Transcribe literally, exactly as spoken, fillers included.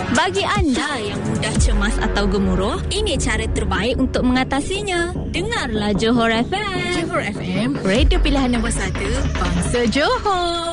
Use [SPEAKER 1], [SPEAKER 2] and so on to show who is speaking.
[SPEAKER 1] Bagi anda yang mudah cemas atau gemuruh, ini cara terbaik untuk mengatasinya. Dengarlah Johor F M.
[SPEAKER 2] Johor F M, radio pilihan nombor satu, bangsa Johor.